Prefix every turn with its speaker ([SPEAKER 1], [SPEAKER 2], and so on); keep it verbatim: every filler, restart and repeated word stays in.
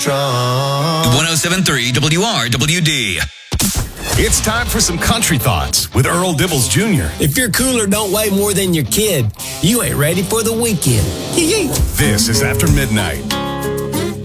[SPEAKER 1] one oh seven point three W R W D.
[SPEAKER 2] It's time for some country thoughts with Earl Dibbles Junior
[SPEAKER 3] If your cooler don't weigh more than your kid, you ain't ready for the weekend.
[SPEAKER 2] This is After Midnight.